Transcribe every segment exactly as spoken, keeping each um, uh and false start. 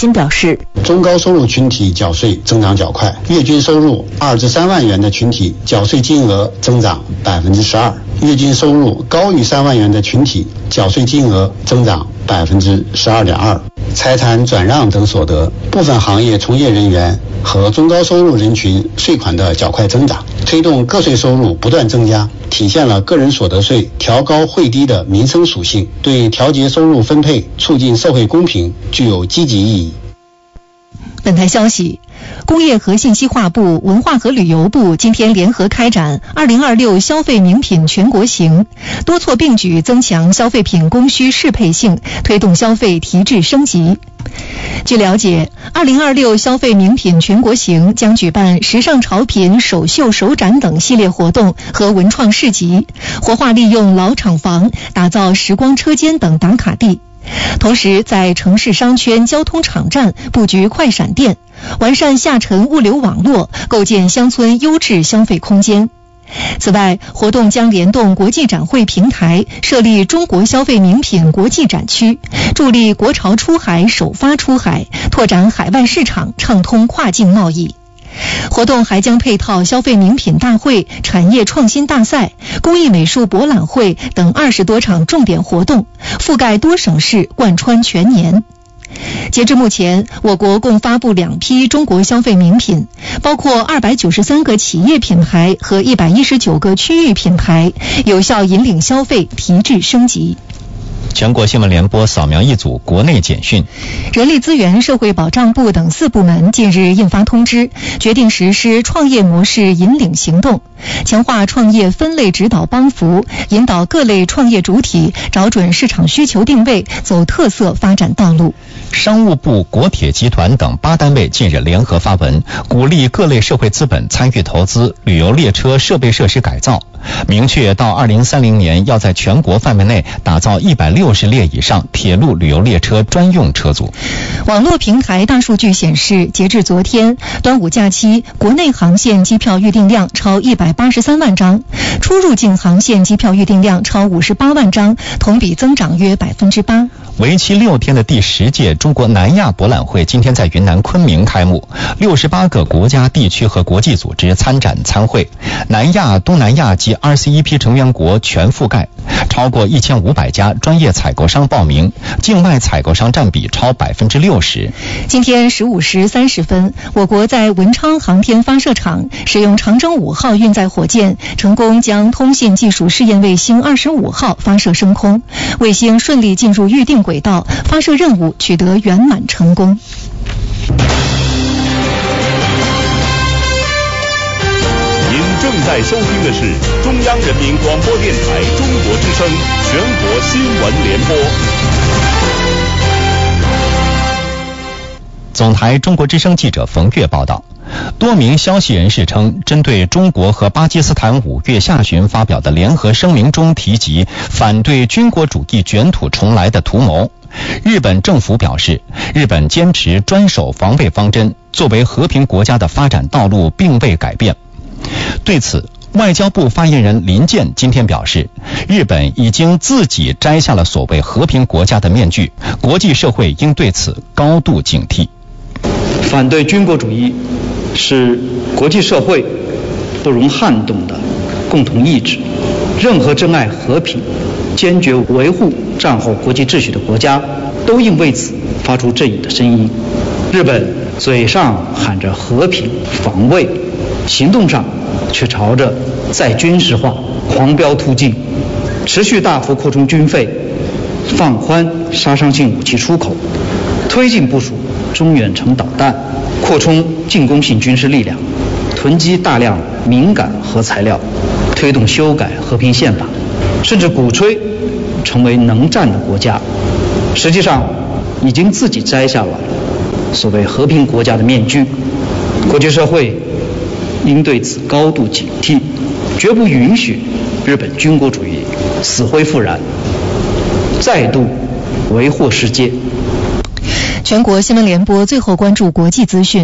新表示， 中高收入群体缴税增长较快，月均收入二至三万元的群体缴税金额增长百分之十二，月均收入高于三万元的群体缴税金额增长百分之十二点二。财产转让等所得，部分行业从业人员和中高收入人群税款的较快增长，推动个税收入不断增加，体现了个人所得税调高汇低的民生属性，对调节收入分配、促进社会公平具有积极意义。 本台消息，工业和信息化部、文化和旅游部今天联合开展二零二六消费名品全国行，多措并举增强消费品供需适配性，推动消费提质升级。据了解，二零二六消费名品全国行将举办时尚潮品首秀首展等系列活动和文创市集，活化利用老厂房，打造时光车间等打卡地。同时在城市商圈、交通场站布局快闪店，完善下沉物流网络，构建乡村优质消费空间。此外，活动将联动国际展会平台，设立中国消费名品国际展区，助力国潮出海、首发出海，拓展海外市场，畅通跨境贸易。活动还将配套消费名品大会、产业创新大赛、工艺美术博览会等二十多场重点活动，覆盖多省市，贯穿全年。截至目前，我国共发布两批中国消费名品，包括二百九十三个企业品牌和一百一十九个区域品牌，有效引领消费提质升级。 全国新闻联播扫描一组国内简讯。 人力资源社会保障部等四部门近日印发通知，决定实施创业模式引领行动，强化创业分类指导帮扶，引导各类创业主体找准市场需求定位，走特色发展道路。 商务部、国铁集团等八单位近日联合发文，鼓励各类社会资本参与投资旅游列车设备设施改造，明确到二零三零年要在全国范围内打造一百六十列以上铁路旅游列车专用车组。 网络平台大数据显示，截至昨天，端午假期国内航线机票预订量超一百八十三万张，出入境航线机票预订量超五十八万张，同比增长约百分之八。 为期六天的第十届中国南亚博览会今天在云南昆明开幕，六十八个国家、地区和国际组织参展参会，南亚、东南亚及 二十一 批成员国全覆盖，超过一千五百家专业采购商报名，境外采购商占比超百分之六十。 今天十五时三十分，我国在文昌航天发射场使用长征五号运载火箭，成功将通信技术试验卫星二十五号发射升空，卫星顺利进入预定轨道，发射任务取得圆满成功。 您正在收听的是中央人民广播电台中国之声全国新闻联播。 总台中国之声记者冯月报道，多名消息人士称，针对中国和巴基斯坦五月下旬发表的联合声明中提及反对军国主义卷土重来的图谋，日本政府表示，日本坚持专守防卫方针，作为和平国家的发展道路并未改变。对此，外交部发言人林健今天表示，日本已经自己摘下了所谓和平国家的面具，国际社会应对此高度警惕。 反对军国主义是国际社会不容撼动的共同意志，任何珍爱和平、坚决维护战后国际秩序的国家都应为此发出正义的声音。日本嘴上喊着和平防卫，行动上却朝着再军事化狂飙突进，持续大幅扩充军费，放宽杀伤性武器出口，推进部署中远程导弹，扩充进攻性军事力量，囤积大量敏感核材料，推动修改和平宪法，甚至鼓吹成为能战的国家，实际上已经自己摘下了所谓和平国家的面具。国际社会应对此高度警惕，绝不允许日本军国主义死灰复燃，再度为祸世界。 全国新闻联播最后关注国际资讯。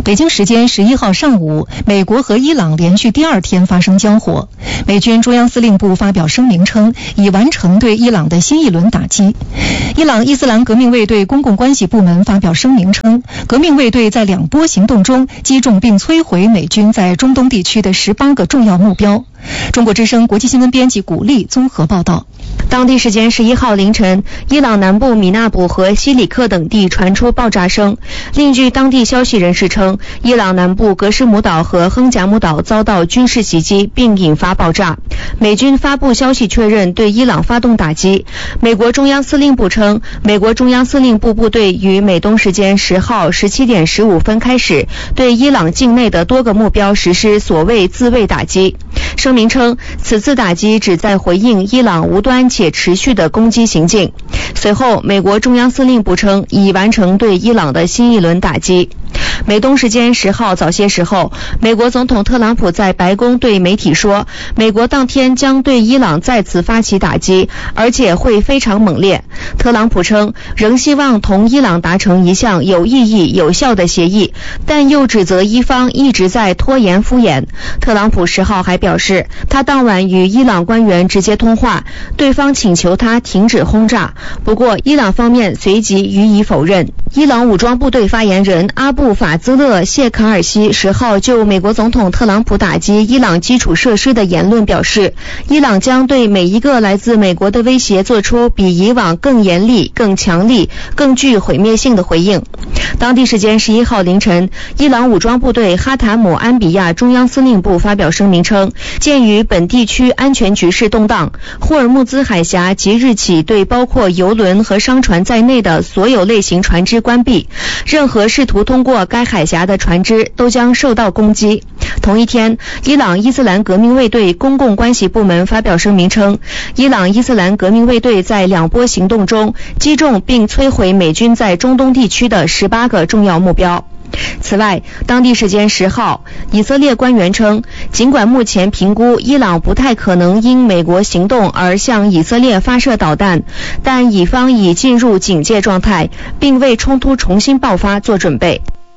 北京时间十一号上午，美国和伊朗连续第二天发生交火。美军中央司令部发表声明称，已完成对伊朗的新一轮打击。伊朗伊斯兰革命卫队公共关系部门发表声明称，革命卫队在两波行动中击中并摧毁美军在中东地区的十八个重要目标。中国之声国际新闻编辑古丽综合报道。 当地时间十一号凌晨，伊朗南部米纳卜和西里克等地传出爆炸声。另据当地消息人士称，伊朗南部格什姆岛和亨贾姆岛遭到军事袭击，并引发爆炸。美军发布消息确认对伊朗发动打击。美国中央司令部称，美国中央司令部部队于美东时间十号十七点十五分开始对伊朗境内的多个目标实施所谓自卫打击。声明称，此次打击旨在回应伊朗无端且持续的攻击行径。随后，美国中央司令部称已完成对伊朗的新一轮打击。美东时间十号早些时候，美国总统特朗普在白宫对媒体说，美国当天将对伊朗再次发起打击，而且会非常猛烈。特朗普称，仍希望同伊朗达成一项有意义、有效的协议，但又指责伊方一直在拖延敷衍。特朗普十号还表示，他当晚与伊朗官员直接通话，对方请求他停止轰炸，不过伊朗方面随即予以否认。伊朗武装部队发言人阿布法兹勒谢卡尔西十号就美国总统特朗普打击伊朗基础设施的言论表示，伊朗将对每一个来自美国的威胁做出比以往更严厉、更强力、更具毁灭性的回应。当地时间十一号凌晨，伊朗武装部队哈塔姆安比亚中央司令部发表声明称，鉴于本地区安全局势动荡，霍尔木兹海峡即日起对包括油轮和商船在内的所有类型船只关闭，任何试图通过该海峡的船只都将受到攻击。同一天，伊朗伊斯兰革命卫队公共关系部门发表声明称，伊朗伊斯兰革命卫队在两波行动中击中并摧毁美军在中东地区的十八个重要目标。此外，当地时间十号，以色列官员称，尽管目前评估伊朗不太可能因美国行动而向以色列发射导弹，但以方已进入警戒状态，并为冲突重新爆发做准备。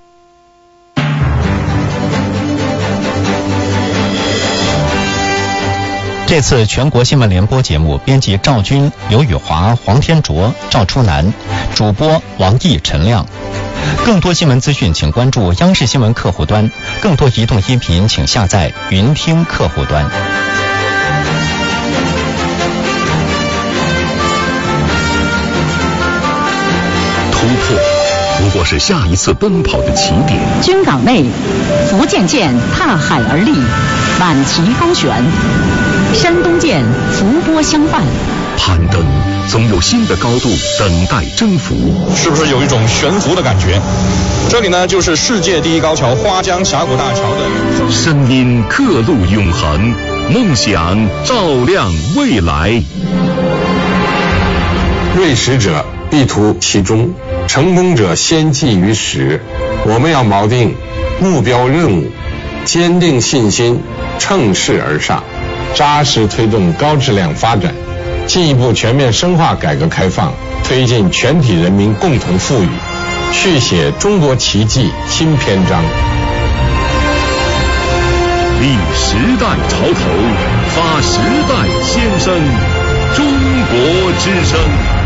这次全国新闻联播节目编辑赵军、刘宇华、黄天卓、赵初南，主播王毅、陈亮。更多新闻资讯请关注央视新闻客户端，更多移动音频请下载云听客户端。 突破不过是下一次奔跑的起点。 军港内，福建舰踏海而立，满旗高悬；山东舰浮波相伴。 攀登总有新的高度等待征服， 是不是有一种悬浮的感觉？这里呢，就是世界第一高桥花江峡谷大桥的声音刻录永恒，梦想照亮未来。 锐实者必图其中，成功者先记于始。我们要锚定目标任务，坚定信心，乘势而上，扎实推动高质量发展，进一步全面深化改革开放，推进全体人民共同富裕，续写中国奇迹新篇章。 立时代潮头，发时代先声，中国之声。